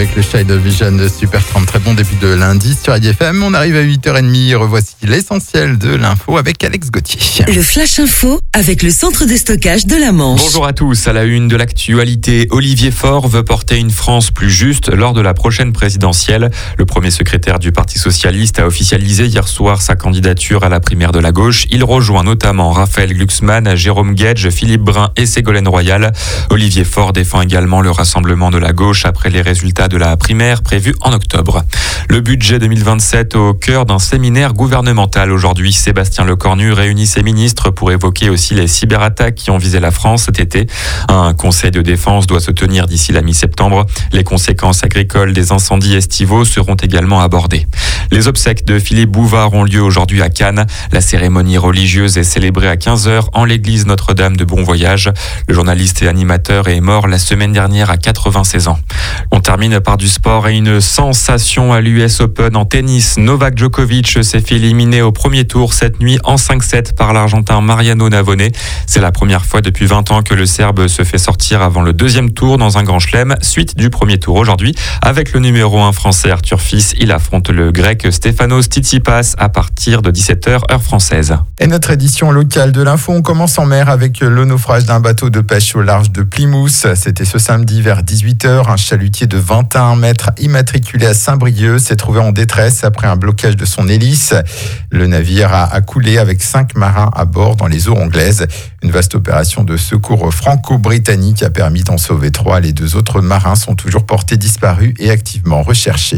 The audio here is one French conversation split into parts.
avec le Child Vision de Super 30. Très bon début de lundi sur IDFM. On arrive à 8h30. Revoici l'essentiel de l'info avec Alex Gauthier. Le Flash Info avec le centre de stockage de la Manche. Bonjour à tous. À la une de l'actualité, Olivier Faure veut porter une France plus juste lors de la prochaine présidentielle. Le premier secrétaire du Parti socialiste a officialisé hier soir sa candidature à la primaire de la gauche. Il rejoint notamment Raphaël Glucksmann, Jérôme Guedj, Philippe Brun et Ségolène Royal. Olivier Faure défend également le rassemblement de la gauche après les résultats de la primaire prévue en octobre. Le budget 2027 au cœur d'un séminaire gouvernemental. Aujourd'hui, Sébastien Lecornu réunit ses ministres pour évoquer aussi les cyberattaques qui ont visé la France cet été. Un conseil de défense doit se tenir d'ici la mi-septembre. Les conséquences agricoles des incendies estivaux seront également abordées. Les obsèques de Philippe Bouvard ont lieu aujourd'hui à Cannes. La cérémonie religieuse est célébrée à 15h en l'église Notre-Dame de Bon-Voyage. Le journaliste et animateur est mort la semaine dernière à 96 ans. On termine par du sport et une sensation à l'US Open en tennis. Novak Djokovic s'est fait éliminer au premier tour cette nuit en 5-7 par l'Argentin Mariano Navone. C'est la première fois depuis 20 ans que le Serbe se fait sortir avant le deuxième tour dans un grand chelem. Suite du premier tour aujourd'hui avec le numéro 1 français Arthur Fils. Il affronte le grec Stefanos Tsitsipas à partir de 17h heure française. Et notre édition locale de l'info, on commence en mer avec le naufrage d'un bateau de pêche au large de Plymouth. C'était ce samedi vers 18h. Un chalutier de 21 mètres immatriculé à Saint-Brieuc s'est trouvé en détresse après un blocage de son hélice. Le navire a coulé avec 5 marins à bord dans les eaux anglaises. Une vaste opération de secours franco-britannique a permis d'en sauver 3. Les 2 autres marins sont toujours portés disparus et activement recherchés.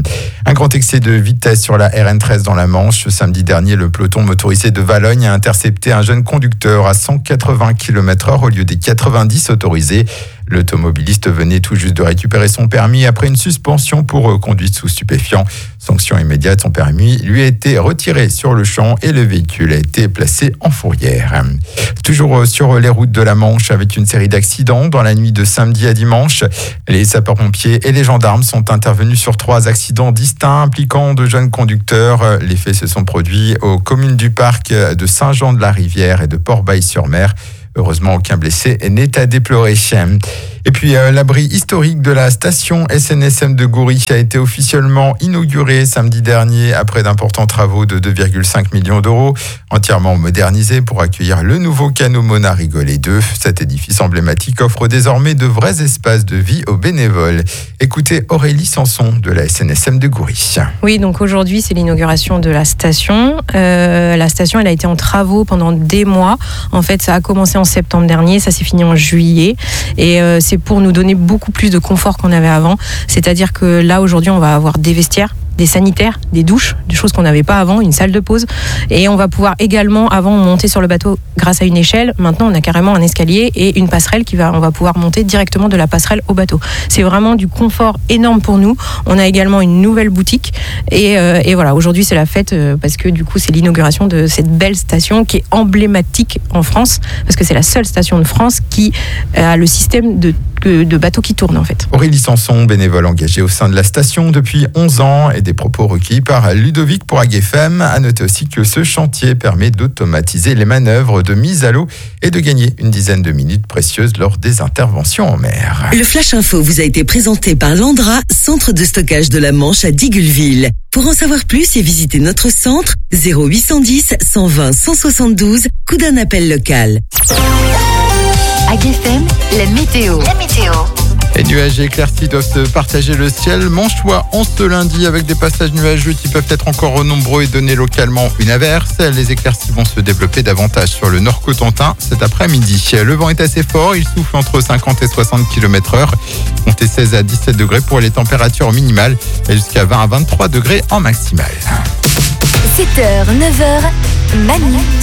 Un grand excès de vitesse sur la RN13 dans la Manche. Samedi dernier, le peloton motorisé de Valogne a intercepté un jeune conducteur à 180 km/h au lieu des 90 autorisés. L'automobiliste venait tout juste de récupérer son permis après une suspension pour conduite sous stupéfiant. Sanction immédiate, son permis lui a été retiré sur le champ et le véhicule a été placé en fourrière. Toujours sur les routes de la Manche avec une série d'accidents dans la nuit de samedi à dimanche. Les sapeurs-pompiers et les gendarmes sont intervenus sur 3 accidents distincts impliquant de jeunes conducteurs. Les faits se sont produits aux communes du parc de Saint-Jean-de-la-Rivière et de Port-Bail-sur-Mer. Heureusement, aucun blessé n'est à déplorer. Et puis, l'abri historique de la station SNSM de Goury a été officiellement inauguré samedi dernier après d'importants travaux de 2,5 millions d'euros, entièrement modernisé pour accueillir le nouveau canot Mona Rigollet 2. Cet édifice emblématique offre désormais de vrais espaces de vie aux bénévoles. Écoutez Aurélie Sanson de la SNSM de Goury. Oui, donc aujourd'hui, c'est l'inauguration de la station. La station, elle a été en travaux pendant des mois. En fait, ça a commencé en septembre dernier, ça s'est fini en juillet. Et c'est pour nous donner beaucoup plus de confort qu'on avait avant. C'est-à-dire que là, aujourd'hui, on va avoir des vestiaires, des sanitaires, des douches, des choses qu'on n'avait pas avant, une salle de pause. Et on va pouvoir également, avant, monter sur le bateau grâce à une échelle. Maintenant, on a carrément un escalier et une passerelle on va pouvoir monter directement de la passerelle au bateau. C'est vraiment du confort énorme pour nous. On a également une nouvelle boutique. Et voilà, aujourd'hui, c'est la fête parce que du coup, c'est l'inauguration de cette belle station qui est emblématique en France parce que c'est la seule station de France qui a le système de bateaux qui tournent en fait. Aurélie Sanson, bénévole engagée au sein de la station depuis 11 ans et des propos recueillis par Ludovic pour IDFM. À noter aussi que ce chantier permet d'automatiser les manœuvres de mise à l'eau et de gagner une dizaine de minutes précieuses lors des interventions en mer. Le Flash Info vous a été présenté par Landra, centre de stockage de la Manche à Digueulville. Pour en savoir plus et visiter notre centre, 0810 120 172, coup d'un appel local. IDFM, la météo. Les nuages et éclaircies doivent se partager le ciel manchois en ce lundi avec des passages nuageux qui peuvent être encore nombreux et donner localement une averse. Les éclaircies vont se développer davantage sur le nord Cotentin cet après-midi. Le vent est assez fort, il souffle entre 50 et 60 km/h. Comptez 16 à 17 degrés pour les températures minimales et jusqu'à 20 à 23 degrés en maximale. 7h, 9h, Manu